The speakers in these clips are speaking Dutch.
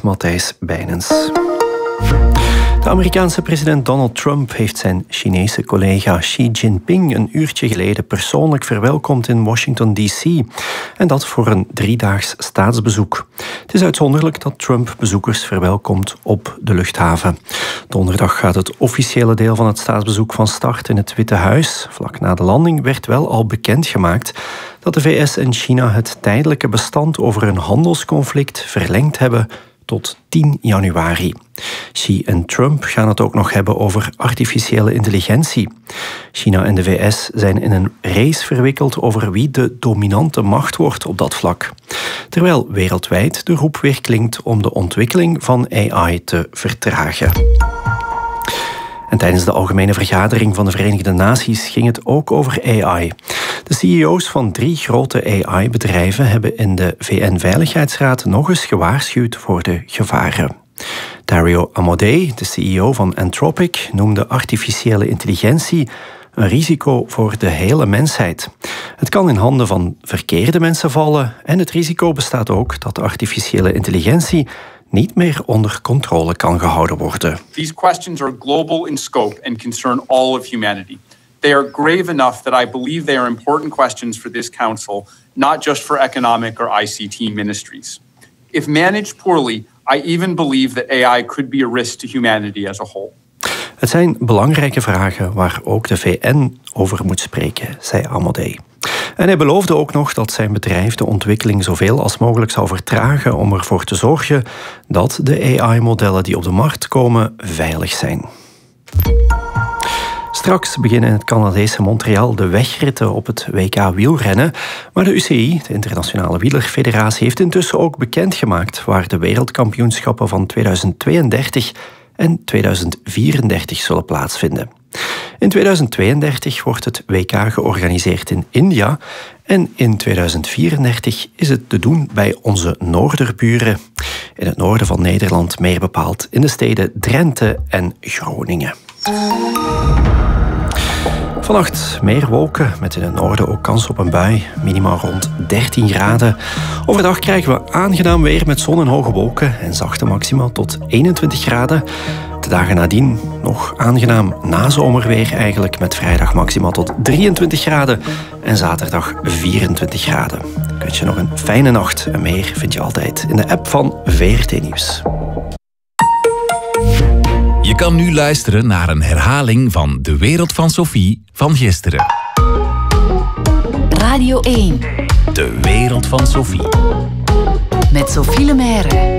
is Matthijs Bijnens. De Amerikaanse president Donald Trump heeft zijn Chinese collega Xi Jinping een uurtje geleden persoonlijk verwelkomd in Washington D.C. En dat voor een 3-daags staatsbezoek. Het is uitzonderlijk dat Trump bezoekers verwelkomt op de luchthaven. Donderdag gaat het officiële deel van het staatsbezoek van start in het Witte Huis. Vlak na de landing werd wel al bekendgemaakt dat de VS en China het tijdelijke bestand over een handelsconflict verlengd hebben tot 10 januari. Xi en Trump gaan het ook nog hebben over artificiële intelligentie. China en de VS zijn in een race verwikkeld over wie de dominante macht wordt op dat vlak. Terwijl wereldwijd de roep weer klinkt om de ontwikkeling van AI te vertragen. En tijdens de Algemene Vergadering van de Verenigde Naties ging het ook over AI. De CEO's van 3 grote AI-bedrijven hebben in de VN-veiligheidsraad nog eens gewaarschuwd voor de gevaren. Dario Amodei, de CEO van Anthropic, noemde artificiële intelligentie een risico voor de hele mensheid. Het kan in handen van verkeerde mensen vallen en het risico bestaat ook dat artificiële intelligentie niet meer onder controle kan gehouden worden. These questions are global in scope and concern all of humanity. They are grave enough that I believe they are important questions for this council, not just for economic or ICT ministries. If managed poorly, I even believe that AI could be a risk to humanity as a whole. Het zijn belangrijke vragen waar ook de VN over moet spreken, zei Amodei. En hij beloofde ook nog dat zijn bedrijf de ontwikkeling zoveel als mogelijk zou vertragen om ervoor te zorgen dat de AI-modellen die op de markt komen veilig zijn. Straks beginnen in het Canadese Montreal de wegritten op het WK wielrennen. Maar de UCI, de Internationale Wielerfederatie, heeft intussen ook bekendgemaakt waar de wereldkampioenschappen van 2032 en 2034 zullen plaatsvinden. In 2032 wordt het WK georganiseerd in India en in 2034 is het te doen bij onze noorderburen. In het noorden van Nederland, meer bepaald in de steden Drenthe en Groningen. Vannacht meer wolken, met in het noorden ook kans op een bui. Minimaal rond 13 graden. Overdag krijgen we aangenaam weer met zon en hoge wolken en zachte maxima tot 21 graden. De dagen nadien nog aangenaam nazomerweer eigenlijk, met vrijdag maxima tot 23 graden en zaterdag 24 graden. Ik wens je nog een fijne nacht en meer vind je altijd in de app van VRT Nieuws. Je kan nu luisteren naar een herhaling van De Wereld van Sophie van gisteren. Radio 1. De Wereld van Sophie. Met Sophie Lemaire.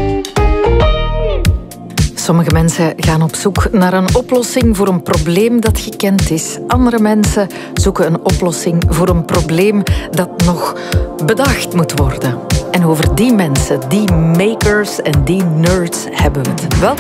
Sommige mensen gaan op zoek naar een oplossing voor een probleem dat gekend is. Andere mensen zoeken een oplossing voor een probleem dat nog bedacht moet worden. En over die mensen, die makers en die nerds hebben we het. Welkom.